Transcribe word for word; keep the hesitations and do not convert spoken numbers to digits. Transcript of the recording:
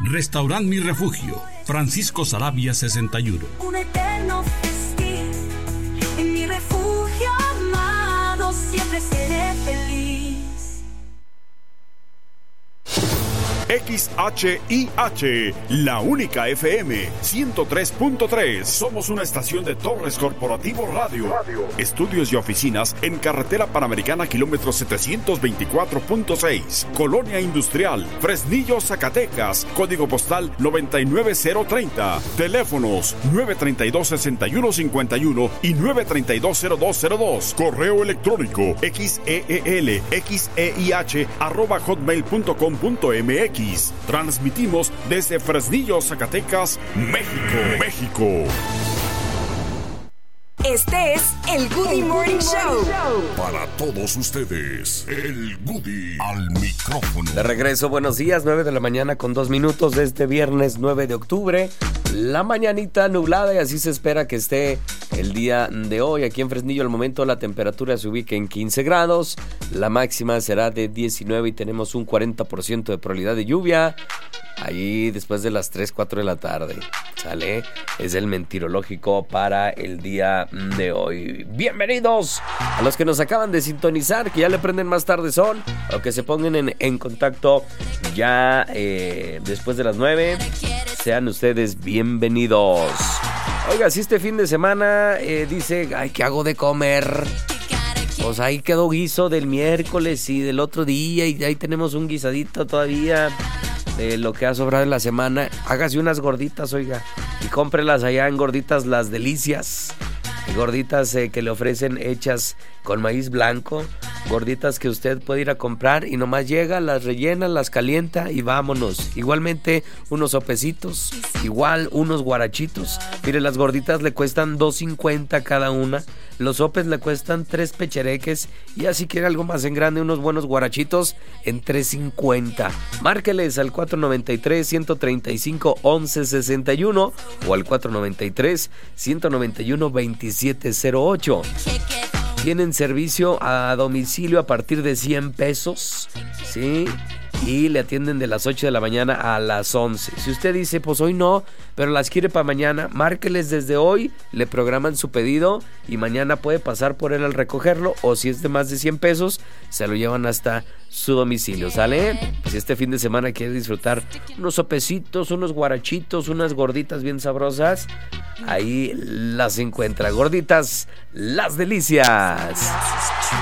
Restaurant Mi Refugio, Francisco Saravia sesenta y uno. Un eterno festín, en mi refugio amado siempre seré feliz. X H I H, la única F M, ciento tres punto tres. Somos una estación de Torres Corporativo Radio. Radio. Estudios y oficinas en Carretera Panamericana, kilómetro setecientos veinticuatro punto seis. Colonia Industrial, Fresnillo, Zacatecas. Código postal noventa y nueve cero treinta. Teléfonos nueve treinta y dos, sesenta y uno cincuenta y uno y nueve treinta y dos, cero dos cero dos. Correo electrónico xeel, xeih, arroba hotmail punto com punto mx. Transmitimos desde Fresnillo, Zacatecas, México, México. Este es el Goody Morning Show. Para todos ustedes, el Goody al micrófono. De regreso, buenos días, nueve de la mañana con dos minutos de este viernes nueve de octubre. La mañanita nublada y así se espera que esté el día de hoy. Aquí en Fresnillo al momento la temperatura se ubica en quince grados. La máxima será de diecinueve y tenemos un cuarenta por ciento de probabilidad de lluvia. Ahí después de las tres, cuatro de la tarde. ¿Sale? Es el mentirológico para el día de hoy. Bienvenidos a los que nos acaban de sintonizar, que ya le prenden más tarde son, o que se pongan en, en contacto ya eh, después de las nueve. Sean ustedes bienvenidos. Oiga, si este fin de semana eh, dice, ay, ¿qué hago de comer? Pues ahí quedó guiso del miércoles y del otro día y ahí tenemos un guisadito todavía de lo que ha sobrado en la semana. Hágase unas gorditas, oiga, y cómprelas allá en Gorditas Las Delicias. Gorditas eh, que le ofrecen hechas con maíz blanco, gorditas que usted puede ir a comprar y nomás llega, las rellena, las calienta y vámonos. Igualmente unos sopecitos, igual unos guarachitos. Mire, las gorditas le cuestan dos cincuenta cada una, los sopes le cuestan tres pechereques y ya si quiere algo más en grande, unos buenos guarachitos en tres cincuenta. Márqueles al cuatro noventa y tres, ciento treinta y cinco, once sesenta y uno o al cuatro noventa y tres, ciento noventa y uno, veintisiete cero ocho. Tienen servicio a domicilio a partir de cien pesos, ¿sí? Y le atienden de las ocho de la mañana a las once. Si usted dice, pues hoy no, pero las quiere para mañana, márqueles desde hoy, le programan su pedido y mañana puede pasar por él al recogerlo, o si es de más de cien pesos, se lo llevan hasta su domicilio, ¿sale? Si este fin de semana quiere disfrutar unos sopecitos, unos guarachitos, unas gorditas bien sabrosas, ahí las encuentra. Gorditas Las Delicias.